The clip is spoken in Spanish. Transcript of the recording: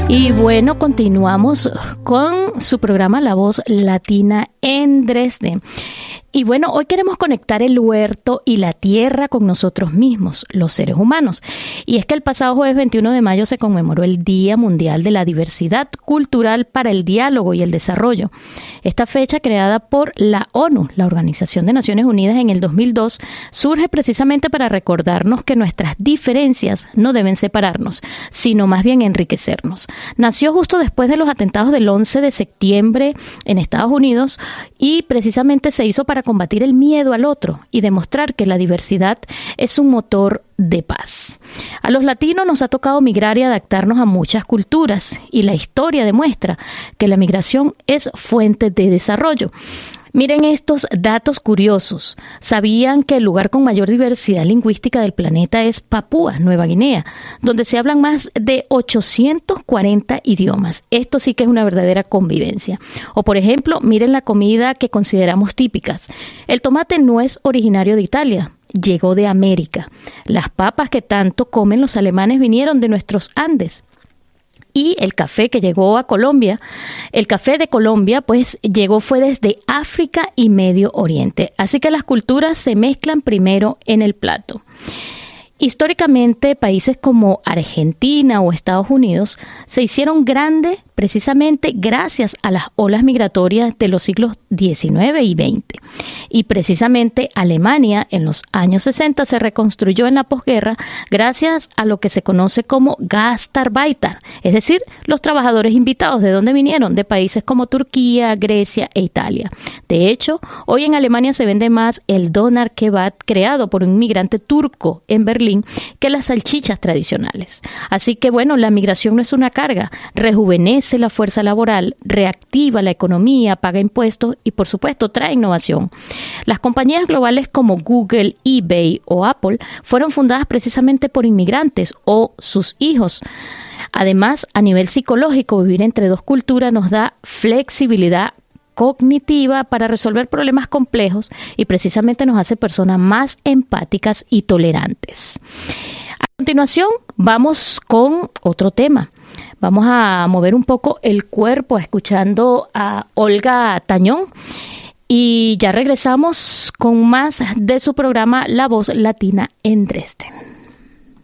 Y bueno, continuamos con su programa La Voz Latina en Dresde. Y bueno, hoy queremos conectar el huerto y la tierra con nosotros mismos, los seres humanos. Y es que el pasado jueves 21 de mayo se conmemoró el Día Mundial de la Diversidad Cultural para el Diálogo y el Desarrollo. Esta fecha, creada por la ONU, la Organización de Naciones Unidas, en el 2002, surge precisamente para recordarnos que nuestras diferencias no deben separarnos, sino más bien enriquecernos. Nació justo después de los atentados del 11 de septiembre en Estados Unidos y precisamente se hizo para combatir el miedo al otro y demostrar que la diversidad es un motor de paz. A los latinos nos ha tocado migrar y adaptarnos a muchas culturas, y la historia demuestra que la migración es fuente de desarrollo. Miren estos datos curiosos. ¿Sabían que el lugar con mayor diversidad lingüística del planeta es Papúa Nueva Guinea, donde se hablan más de 840 idiomas? Esto sí que es una verdadera convivencia. O por ejemplo, miren la comida que consideramos típicas. El tomate no es originario de Italia, llegó de América. Las papas que tanto comen los alemanes vinieron de nuestros Andes. Y el café que llegó a Colombia, el café de Colombia, pues fue desde África y Medio Oriente. Así que las culturas se mezclan primero en el plato. Históricamente, países como Argentina o Estados Unidos se hicieron grandes precisamente gracias a las olas migratorias de los siglos XIX y XX. Y precisamente Alemania en los años 60 se reconstruyó en la posguerra gracias a lo que se conoce como Gastarbeiter, es decir, los trabajadores invitados. ¿De dónde vinieron? De países como Turquía, Grecia e Italia. De hecho, hoy en Alemania se vende más el Doner Kebab creado por un inmigrante turco en Berlín que las salchichas tradicionales. Así que bueno, la migración no es una carga, rejuvenece la fuerza laboral, reactiva la economía, paga impuestos y por supuesto trae innovación. Las compañías globales como Google, eBay o Apple fueron fundadas precisamente por inmigrantes o sus hijos. Además, a nivel psicológico, vivir entre dos culturas nos da flexibilidad cognitiva para resolver problemas complejos y precisamente nos hace personas más empáticas y tolerantes. A continuación, vamos con otro tema. Vamos a mover un poco el cuerpo escuchando a Olga Tañón y ya regresamos con más de su programa La Voz Latina en Dresden.